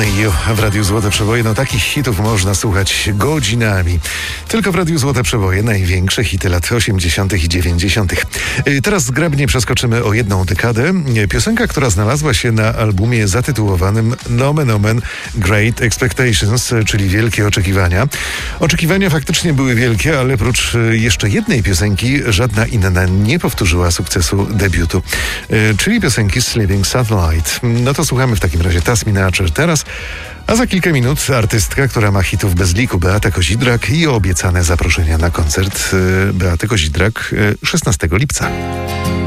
You w Radiu Złote Przeboje. No takich hitów można słuchać godzinami. Tylko w Radiu Złote Przeboje największe hity lat 80. i 90. Teraz zgrabnie przeskoczymy o jedną dekadę. Piosenka, która znalazła się na albumie zatytułowanym Nomen Omen Great Expectations, czyli Wielkie Oczekiwania. Oczekiwania faktycznie były wielkie, ale prócz jeszcze jednej piosenki żadna inna nie powtórzyła sukcesu debiutu, czyli piosenki Sleeping Satellite. No to słuchamy w takim razie Tasminacher teraz, a za kilka minut artystka, która ma hitów bez liku, Beata Kozidrak i obiecane zaproszenia na koncert Beaty Kozidrak 16 lipca.